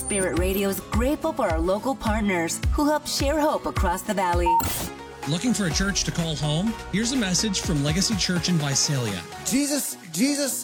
Spirit Radio is grateful for our local partners who help share hope across the valley. Looking for a church to call home? Here's a message from Legacy Church in Visalia. Jesus